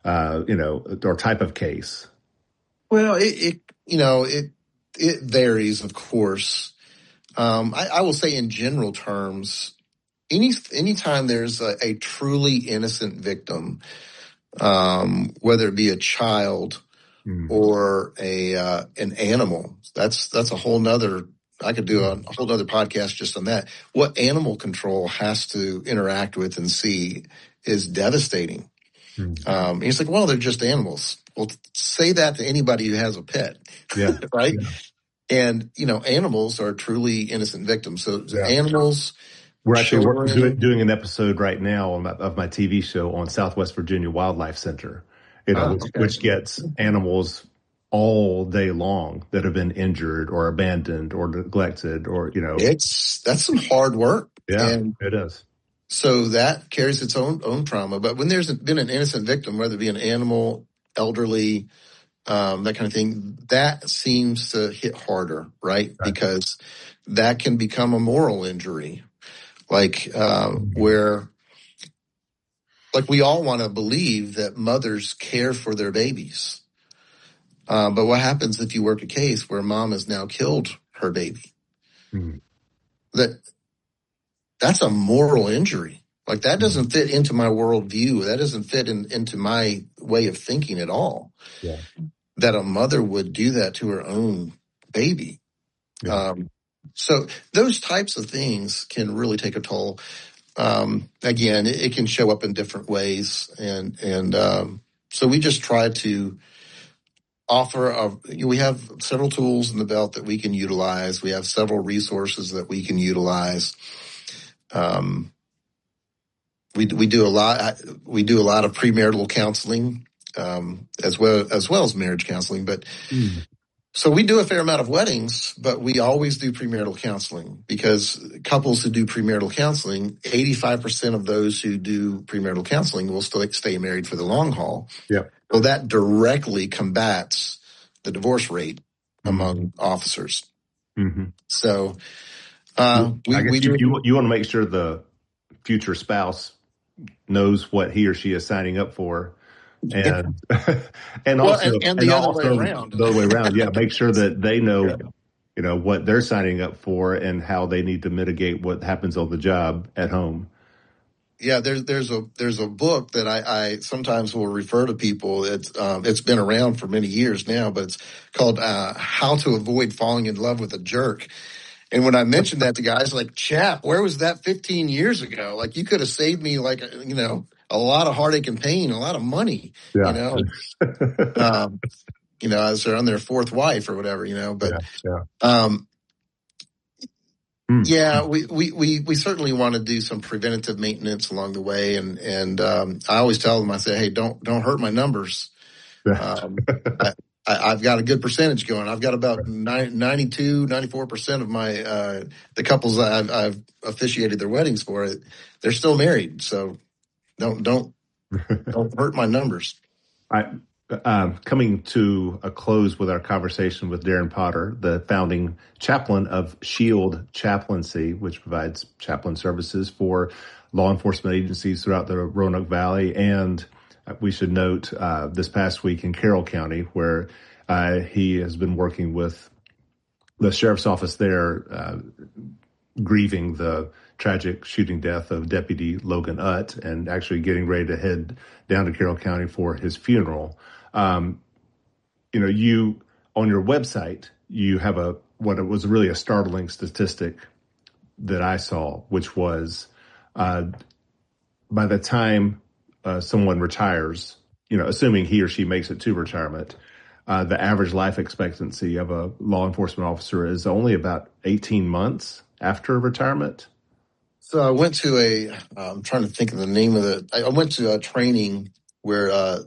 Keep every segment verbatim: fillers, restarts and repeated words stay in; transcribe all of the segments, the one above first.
uh, you know, or type of case? Well, it, it you know, it it varies, of course. Um, I, I will say in general terms, any anytime there's a, a truly innocent victim, um, whether it be a child mm. or a uh, an animal, that's that's a whole nother. I could do a, a whole other podcast just on that. What animal control has to interact with and see is devastating. Mm. Um, and he's like, well, they're just animals. Well, say that to anybody who has a pet, yeah, right? Yeah. And, you know, animals are truly innocent victims. So yeah. animals. We're actually children, we're doing an episode right now on my, of my T V show on Southwest Virginia Wildlife Center, you know, oh, okay. which, which gets animals all day long that have been injured or abandoned or neglected or, you know. It's, that's some hard work. Yeah, and it is. So that carries its own, own trauma. But when there's been an innocent victim, whether it be an animal, elderly, um, that kind of thing, that seems to hit harder, right? right? Because that can become a moral injury. Like, uh, where, like we all want to believe that mothers care for their babies. Uh, but what happens if you work a case where mom has now killed her baby? Mm-hmm. That, that's a moral injury. Like that doesn't fit into my worldview. That doesn't fit in, into my way of thinking at all. Yeah. That a mother would do that to her own baby. Yeah. Um, so those types of things can really take a toll. Um, again, it, it can show up in different ways. And, and, um, so we just try to offer, a, we have several tools in the belt that we can utilize. We have several resources that we can utilize. Um, we, we do a lot, we do a lot of premarital counseling, um, as well, as well as marriage counseling, but mm. So we do a fair amount of weddings, but we always do premarital counseling because couples who do premarital counseling, eighty-five percent of those who do premarital counseling will still stay married for the long haul. Yeah. Well, that directly combats the divorce rate mm-hmm. among officers. Mm-hmm. So, uh, we, I guess we you, do, you, you want to make sure the future spouse knows what he or she is signing up for. And and well, also and, and the and other also way around. the other way around, yeah. Make sure that they know, yeah. you know, what they're signing up for and how they need to mitigate what happens on the job at home. Yeah, there's there's a there's a book that I, I sometimes will refer to people. It's um, it's been around for many years now, but it's called uh, "How to Avoid Falling in Love with a Jerk." And when I mentioned that to guys, like, chap, where was that fifteen years ago? Like, you could have saved me, like, you know, a lot of heartache and pain, a lot of money, yeah. you know, um, you know, as they're on their fourth wife or whatever, you know, but, yeah, yeah. um, mm. yeah, we, we, we, we certainly want to do some preventative maintenance along the way. And, and, um, I always tell them, I say, hey, don't, don't hurt my numbers. Um, I, I, I've got a good percentage going. I've got about ninety-two, ninety-four percent of my, uh, the couples I've, I've officiated their weddings for, they're still married. So, Don't don't don't hurt my numbers. I, uh, coming to a close with our conversation with Darren Potter, the founding chaplain of Shield Chaplaincy, which provides chaplain services for law enforcement agencies throughout the Roanoke Valley, and we should note uh, this past week in Carroll County, where uh, he has been working with the sheriff's office there, uh, grieving the tragic shooting death of Deputy Logan Utt and actually getting ready to head down to Carroll County for his funeral. Um, you know, you, on your website, you have a, what was really a startling statistic that I saw, which was, uh, by the time, uh, someone retires, you know, assuming he or she makes it to retirement, uh, the average life expectancy of a law enforcement officer is only about eighteen months after retirement. So I went to a, uh, I'm trying to think of the name of it. I went to a training where uh,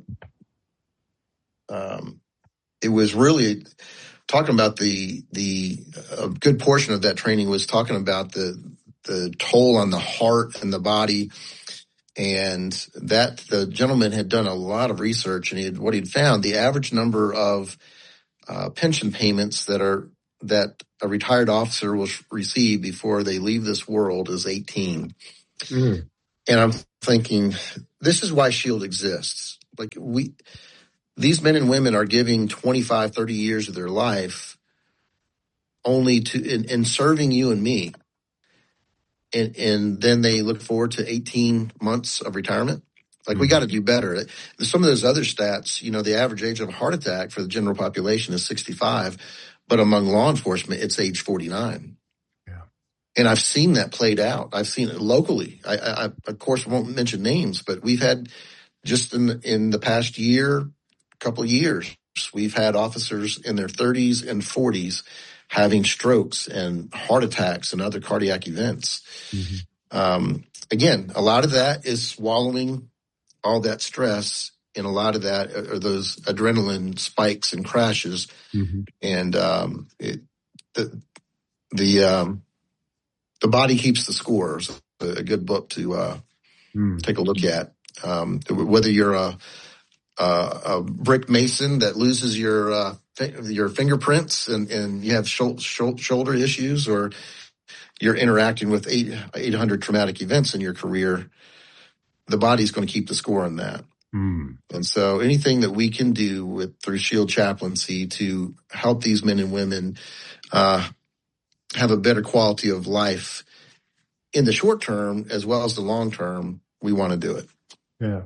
um, it was really talking about the, the a good portion of that training was talking about the, the toll on the heart and the body. And that the gentleman had done a lot of research, and he had, what he'd found, the average number of uh, pension payments that are that a retired officer will receive before they leave this world is eighteen. Mm. And I'm thinking, this is why SHIELD exists. Like we, these men and women are giving twenty-five, thirty years of their life only to, in, in serving you and me. And, and then they look forward to eighteen months of retirement. Like mm-hmm. we got to do better. Some of those other stats, you know, the average age of a heart attack for the general population is sixty-five, but among law enforcement, it's age forty-nine. Yeah. And I've seen that played out. I've seen it locally. I, I, I of course, won't mention names, but we've had just in the, in the past year, couple of years, we've had officers in their thirties and forties having strokes and heart attacks and other cardiac events. Mm-hmm. Um, again, a lot of that is swallowing all that stress, and a lot of that are those adrenaline spikes and crashes. Mm-hmm. And um, it, the the um, the body keeps the score. It's a good book to uh, mm. take a look at. Um, whether you're a, a, a brick mason that loses your uh, your fingerprints and, and you have sh- sh- shoulder issues, or you're interacting with eight, eight hundred traumatic events in your career, the body's going to keep the score on that. Mm. And so anything that we can do with through SHIELD chaplaincy to help these men and women uh, have a better quality of life in the short term as well as the long term, we want to do it. Yeah.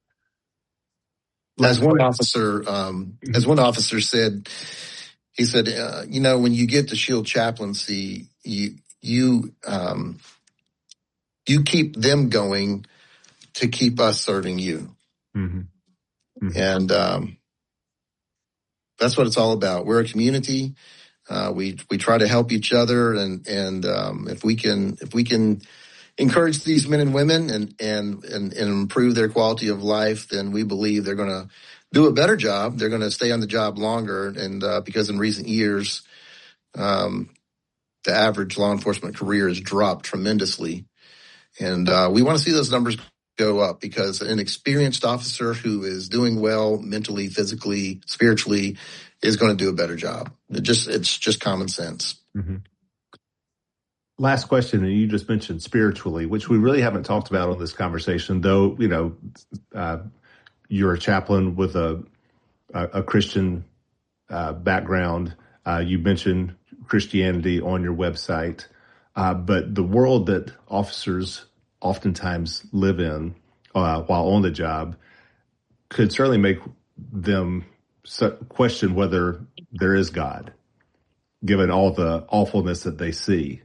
As one officer, um, as one officer said, he said, uh, you know, when you get to SHIELD chaplaincy, you you um, you keep them going to keep us serving you. Mm-hmm. Mm-hmm. And um, that's what it's all about. We're a community. Uh, we we try to help each other, and and um, if we can if we can encourage these men and women and and and, and improve their quality of life, then we believe they're going to do a better job. They're going to stay on the job longer, and uh, because in recent years, um, the average law enforcement career has dropped tremendously, and uh, we want to see those numbers go up, because an experienced officer who is doing well mentally, physically, spiritually is going to do a better job. It just it's just common sense. Mm-hmm. Last question, and you just mentioned spiritually, which we really haven't talked about on this conversation, though, you know, uh, you're a chaplain with a a, a Christian uh, background. Uh, you mentioned Christianity on your website, uh, but the world that officers oftentimes live in uh, while on the job could certainly make them question whether there is God, given all the awfulness that they see.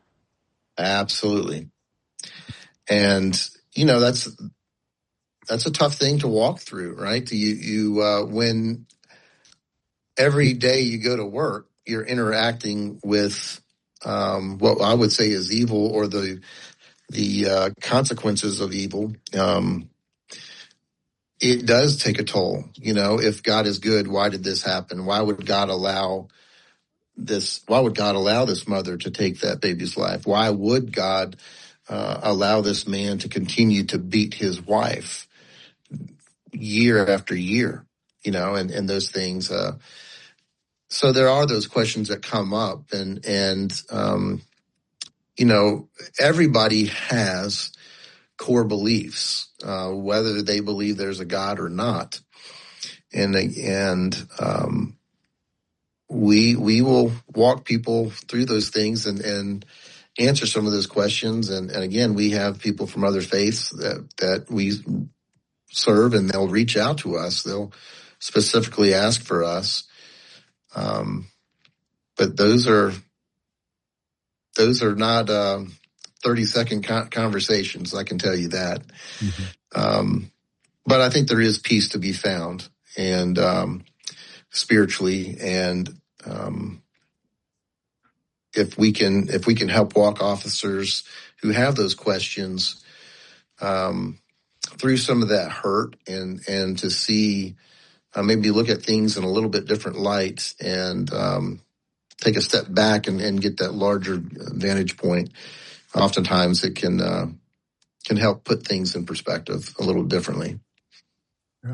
Absolutely. And, you know, that's, that's a tough thing to walk through, right? You, you, uh, when every day you go to work, you're interacting with, um, what I would say is evil, or the, the, uh, consequences of evil. Um, it does take a toll. You know, if God is good, why did this happen? Why would God allow this, why would God allow this mother to take that baby's life? Why would God uh, allow this man to continue to beat his wife year after year? You know, and, and those things. Uh, so there are those questions that come up, and, and, um, you know, everybody has core beliefs, uh, whether they believe there's a God or not. And, and, um, We we will walk people through those things and, and answer some of those questions. And, and again, we have people from other faiths that, that we serve, and they'll reach out to us. They'll specifically ask for us. Um, but those are those are not uh, thirty second con- conversations. I can tell you that. Mm-hmm. Um, but I think there is peace to be found, and um, spiritually, and um, if we can if we can help walk officers who have those questions um, through some of that hurt, and and to see uh, maybe look at things in a little bit different light, and um, take a step back and, and get that larger vantage point, oftentimes it can uh, can help put things in perspective a little differently. Yeah.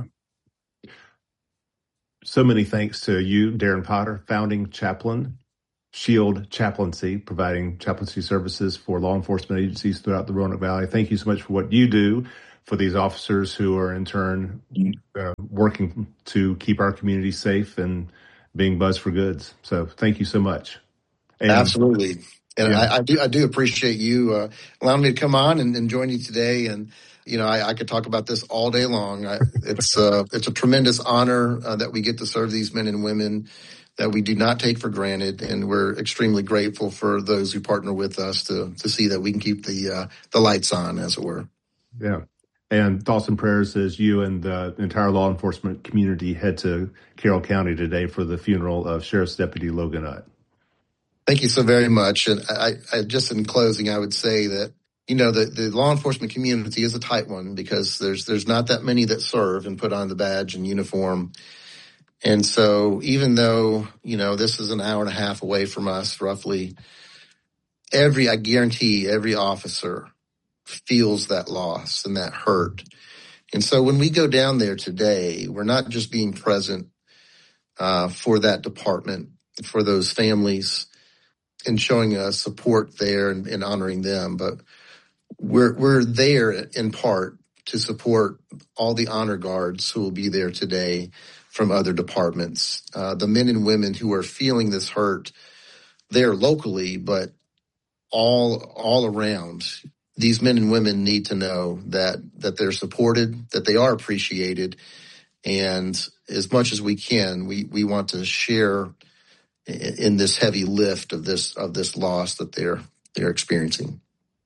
So many thanks to you, Darren Potter, founding chaplain, SHIELD Chaplaincy, providing chaplaincy services for law enforcement agencies throughout the Roanoke Valley. Thank you so much for what you do for these officers who are in turn uh, working to keep our community safe and being Buzz for Goods. So thank you so much. And, Absolutely. And yeah. I, I do I do appreciate you uh, allowing me to come on and, and join you today. And, you know, I, I could talk about this all day long. I, it's, uh, it's a tremendous honor uh, that we get to serve these men and women that we do not take for granted. And we're extremely grateful for those who partner with us to to see that we can keep the uh, the lights on, as it were. Yeah. And thoughts and prayers as you and the entire law enforcement community head to Carroll County today for the funeral of Sheriff's Deputy Logan Nutt. Thank you so very much. And I, I just in closing, I would say that, you know, the, the law enforcement community is a tight one because there's there's not that many that serve and put on the badge and uniform. And so even though, you know, this is an hour and a half away from us, roughly, every, I guarantee every officer feels that loss and that hurt. And so when we go down there today, we're not just being present uh, for that department, for those families, and showing us support there and, and honoring them, but we're we're there in part to support all the honor guards who will be there today from other departments. Uh, the men and women who are feeling this hurt there locally, but all all around. These men and women need to know that that they're supported, that they are appreciated, and as much as we can, we we want to share in this heavy lift of this of this loss that they're they're experiencing.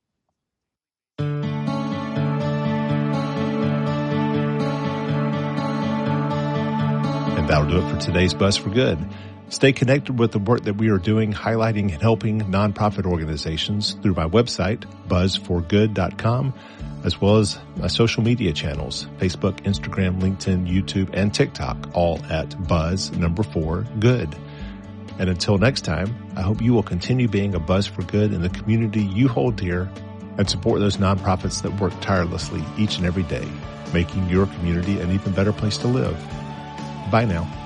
And that'll do it for today's Buzz for Good. Stay connected with the work that we are doing, highlighting and helping nonprofit organizations through my website, buzz for good dot com, as well as my social media channels, Facebook, Instagram, LinkedIn, YouTube, and TikTok, all at Buzz number four Good. And until next time, I hope you will continue being a Buzz for Good in the community you hold dear and support those nonprofits that work tirelessly each and every day, making your community an even better place to live. Bye now.